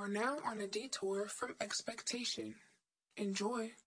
are now on a detour from expectation. Enjoy.